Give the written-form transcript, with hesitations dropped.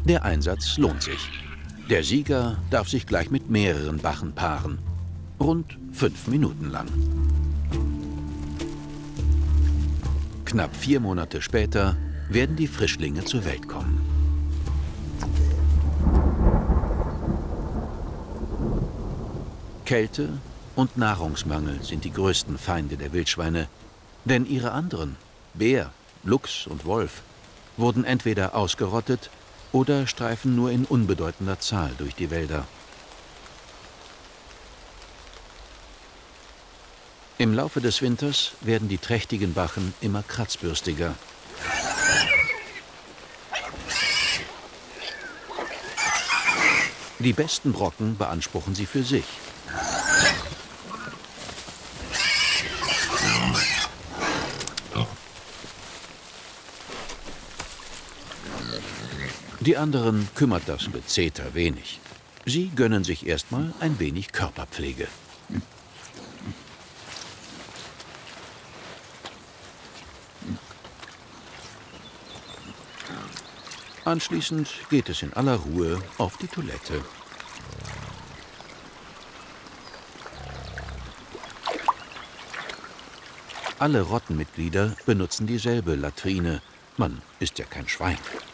Der Einsatz lohnt sich. Der Sieger darf sich gleich mit mehreren Bachen paaren. Rund 5 Minuten lang. Knapp 4 Monate später werden die Frischlinge zur Welt kommen. Kälte und Nahrungsmangel sind die größten Feinde der Wildschweine, denn ihre anderen, Bär, Luchs und Wolf, wurden entweder ausgerottet oder streifen nur in unbedeutender Zahl durch die Wälder. Im Laufe des Winters werden die trächtigen Bachen immer kratzbürstiger. Die besten Brocken beanspruchen sie für sich. Die anderen kümmert das Gezeter wenig. Sie gönnen sich erstmal ein wenig Körperpflege. Anschließend geht es in aller Ruhe auf die Toilette. Alle Rottenmitglieder benutzen dieselbe Latrine. Man ist ja kein Schwein.